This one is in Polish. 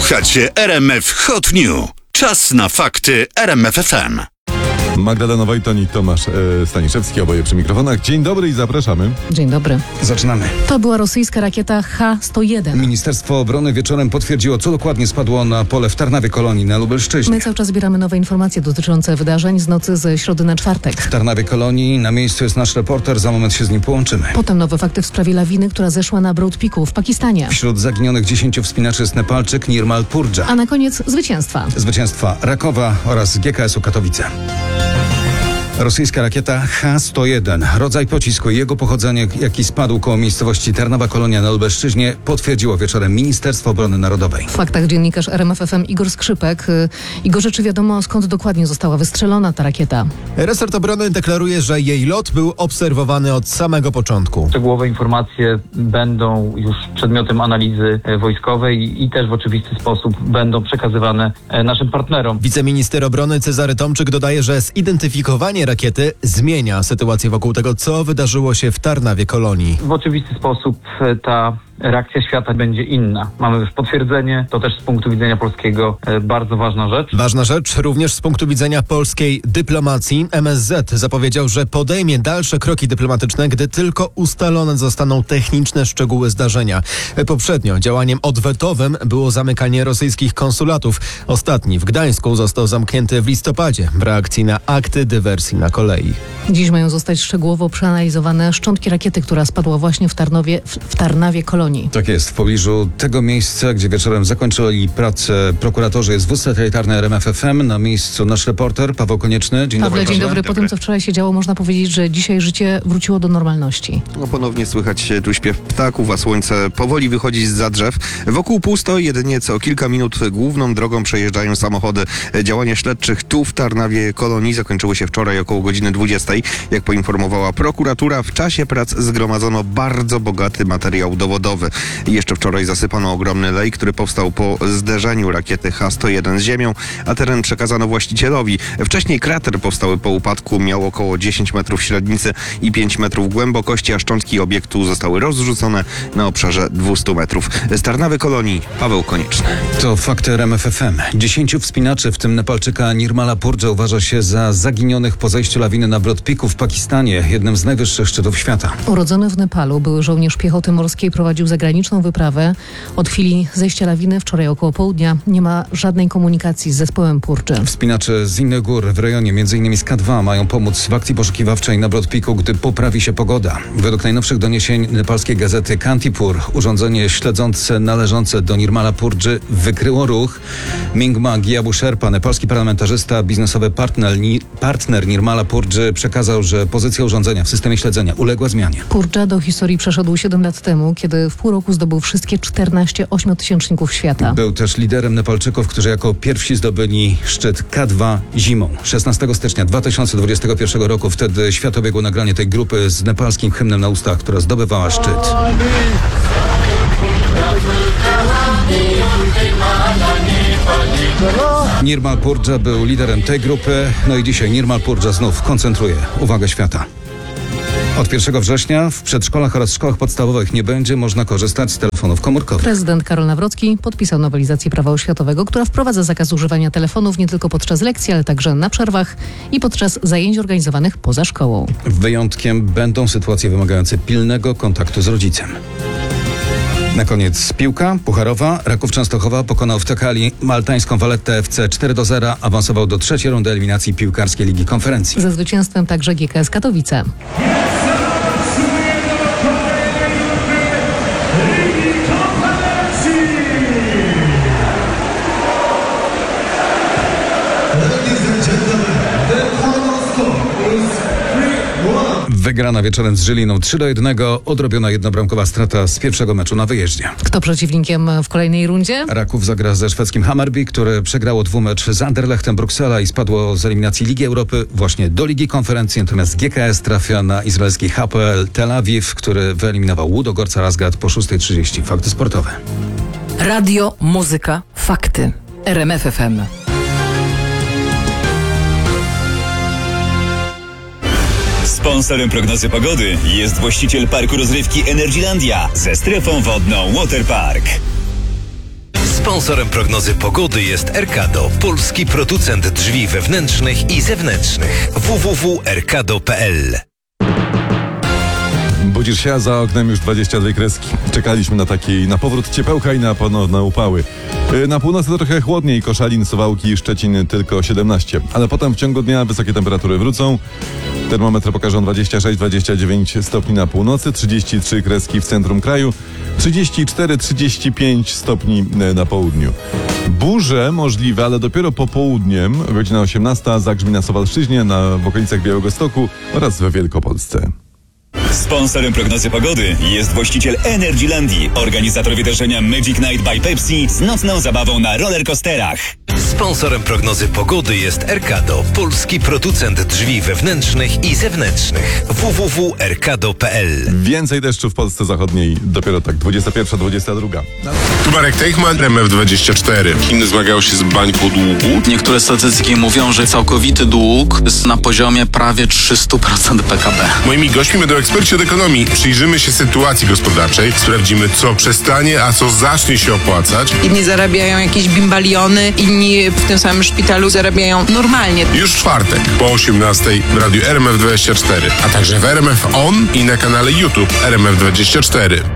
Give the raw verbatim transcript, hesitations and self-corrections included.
Słuchacie R M F Hot News. Czas na fakty R M F F M. Magdalena Wojton i Tomasz e, Staniszewski, oboje przy mikrofonach. Dzień dobry i zapraszamy. Dzień dobry. Zaczynamy. To była rosyjska rakieta H sto jeden. Ministerstwo Obrony wieczorem potwierdziło, co dokładnie spadło na pole w Tarnawie Kolonii na Lubelszczyźnie. My cały czas zbieramy nowe informacje dotyczące wydarzeń z nocy ze środy na czwartek. W Tarnawie Kolonii na miejscu jest nasz reporter, za moment się z nim połączymy. Potem nowe fakty w sprawie lawiny, która zeszła na Broad Peaku w Pakistanie. Wśród zaginionych dziesięciu wspinaczy jest Nepalczyk Nirmal Purdża. A na koniec zwycięstwa. Zwycięstwa Rakowa oraz G K S u Katowice. Rosyjska rakieta H sto jeden, rodzaj pocisku i jego pochodzenie, jaki spadł koło miejscowości Tarnawa Kolonia na Lubelszczyźnie, potwierdziło wieczorem Ministerstwo Obrony Narodowej. W faktach dziennikarz R M F F M Igor Skrzypek. Igorze, czy wiadomo, skąd dokładnie została wystrzelona ta rakieta? Resort Obrony deklaruje, że jej lot był obserwowany od samego początku. Szczegółowe informacje będą już przedmiotem analizy wojskowej i też w oczywisty sposób będą przekazywane naszym partnerom. Wiceminister obrony Cezary Tomczyk dodaje, że zidentyfikowanie rakiety zmienia sytuację wokół tego, co wydarzyło się w Tarnawie Kolonii. W oczywisty sposób ta reakcja świata będzie inna. Mamy już potwierdzenie, to też z punktu widzenia polskiego bardzo ważna rzecz. Ważna rzecz również z punktu widzenia polskiej dyplomacji. M S Z zapowiedział, że podejmie dalsze kroki dyplomatyczne, gdy tylko ustalone zostaną techniczne szczegóły zdarzenia. Poprzednio działaniem odwetowym było zamykanie rosyjskich konsulatów. Ostatni w Gdańsku został zamknięty w listopadzie w reakcji na akty dywersji na kolei. Dziś mają zostać szczegółowo przeanalizowane szczątki rakiety, która spadła właśnie w Tarnowie, w, w Tarnawie Kolonii. Tak jest, w pobliżu tego miejsca, gdzie wieczorem zakończyli pracę prokuratorzy, jest wóz satelitarny R M F F M. Na miejscu nasz reporter Paweł Konieczny. Dzień Pawle, dobry. dzień dobry. Po tym, co wczoraj się działo, można powiedzieć, że dzisiaj życie wróciło do normalności. No, ponownie słychać tu śpiew ptaków, a słońce powoli wychodzi zza drzew. Wokół pusto, jedynie co kilka minut główną drogą przejeżdżają samochody. Działania śledczych tu w Tarnawie Kolonii zakończyły się wczoraj około godziny dwudziestej. Jak poinformowała prokuratura, w czasie prac zgromadzono bardzo bogaty materiał dowodowy. Jeszcze wczoraj zasypano ogromny lej, który powstał po zderzeniu rakiety H sto jeden z ziemią, a teren przekazano właścicielowi. Wcześniej krater powstały po upadku miał około dziesięć metrów średnicy i pięć metrów głębokości, a szczątki obiektu zostały rozrzucone na obszarze dwieście metrów. Z Tarnawy Kolonii Paweł Konieczny. To fakty R M F F M. Dziesięciu wspinaczy, w tym Nepalczyka Nirmala Purdża, uważa się za zaginionych po zejściu lawiny na Broad Peaku w Pakistanie, jednym z najwyższych szczytów świata. Urodzony w Nepalu, były żołnierz piechoty morskiej, prowadził zagraniczną wyprawę. Od chwili zejścia lawiny, wczoraj około południa, nie ma żadnej komunikacji z zespołem Purdży. Wspinacze z innych gór w rejonie, m.in. z K dwa, mają pomóc w akcji poszukiwawczej na Broad Peaku, gdy poprawi się pogoda. Według najnowszych doniesień nepalskiej gazety Kantipur, urządzenie śledzące należące do Nirmala Purdży wykryło ruch. Mingma Gyabu Sherpa, nepalski parlamentarzysta, biznesowy partner, partner Nirmala Purdży, przekazał, że pozycja urządzenia w systemie śledzenia uległa zmianie. Purdża do historii przeszedł siedem lat temu, kiedy w pół roku zdobył wszystkie czternaście ośmiotysięczników świata. Był też liderem Nepalczyków, którzy jako pierwsi zdobyli szczyt K dwa zimą. szesnastego stycznia dwa tysiące dwudziestego pierwszego roku wtedy świat obiegło nagranie tej grupy z nepalskim hymnem na ustach, która zdobywała szczyt. Nirmal Purdża był liderem tej grupy, no i dzisiaj Nirmal Purdża znów koncentruje uwagę świata. Od pierwszego września w przedszkolach oraz szkołach podstawowych nie będzie można korzystać z telefonów komórkowych. Prezydent Karol Nawrocki podpisał nowelizację prawa oświatowego, która wprowadza zakaz używania telefonów nie tylko podczas lekcji, ale także na przerwach i podczas zajęć organizowanych poza szkołą. Wyjątkiem będą sytuacje wymagające pilnego kontaktu z rodzicem. Na koniec piłka pucharowa. Raków Częstochowa pokonał w Tekali maltańską Vallettę F C cztery do zera, awansował do trzeciej rundy eliminacji piłkarskiej Ligi Konferencji. Ze zwycięstwem także G K S Katowice. Wygrana wieczorem z Żyliną trzy do jednego, odrobiona jednobramkowa strata z pierwszego meczu na wyjeździe. Kto przeciwnikiem w kolejnej rundzie? Raków zagra ze szwedzkim Hammarby, które przegrało dwumecz z Anderlechtem Bruksela i spadło z eliminacji Ligi Europy właśnie do Ligi Konferencji, natomiast G K S trafia na izraelski H P L Tel Awiw, który wyeliminował Łudogorca Razgrad po szóstej trzydzieści. Fakty sportowe. Radio, muzyka, fakty. R M F F M. Sponsorem prognozy pogody jest właściciel parku rozrywki Energylandia ze strefą wodną Waterpark. Sponsorem prognozy pogody jest Erkado, polski producent drzwi wewnętrznych i zewnętrznych. w w w kropka erkado kropka p l. Budzisz się, a za oknem już dwadzieścia dwie kreski. Czekaliśmy na taki, na powrót ciepełka i na ponowne upały. Yy, Na północy to trochę chłodniej, Koszalin, Suwałki i Szczecin tylko siedemnaście. Ale potem w ciągu dnia wysokie temperatury wrócą. Termometry pokażą dwadzieścia sześć dwadzieścia dziewięć stopni na północy, trzydzieści trzy kreski w centrum kraju, trzydzieści cztery trzydzieści pięć stopni na południu. Burze możliwe, ale dopiero popołudniem, godzina osiemnasta, zagrzmi na Suwalszczyźnie, na, w okolicach Białegostoku oraz we Wielkopolsce. Sponsorem prognozy pogody jest właściciel Energylandii, organizator wydarzenia Magic Night by Pepsi z nocną zabawą na rollercoasterach. Sponsorem prognozy pogody jest Erkado, polski producent drzwi wewnętrznych i zewnętrznych. w w w kropka erkado kropka p l. Więcej deszczu w Polsce Zachodniej dopiero tak dwudziesta pierwsza dwudziesta druga. Tu Marek Teichmann, R M F dwadzieścia cztery. Chiny zmagają się z bańką długu. Niektóre statystyki mówią, że całkowity dług jest na poziomie prawie trzysta procent P K B. Moimi gośćmi będą eksperci od ekonomii. Przyjrzymy się sytuacji gospodarczej, sprawdzimy, co przestanie, a co zacznie się opłacać. Inni zarabiają jakieś bimbaliony, inni w tym samym szpitalu zarabiają normalnie. Już w czwartek po osiemnastej w radiu R M F dwadzieścia cztery, a także w R M F On i na kanale YouTube R M F dwadzieścia cztery.